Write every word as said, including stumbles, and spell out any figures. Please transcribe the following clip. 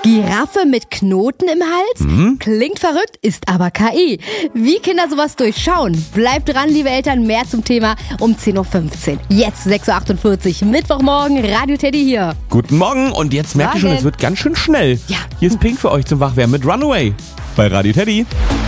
Giraffe mit Knoten im Hals? Mhm. Klingt verrückt, ist aber K I. Wie Kinder sowas durchschauen? Bleibt dran, liebe Eltern, mehr zum Thema um zehn Uhr fünfzehn. Jetzt sechs Uhr achtundvierzig, Mittwochmorgen, Radio Teddy hier. Guten Morgen und jetzt merkt ihr schon, Morgen. es wird ganz schön schnell. Ja. Hier ist Pink für euch zum Wachwerden mit Runaway bei Radio Teddy.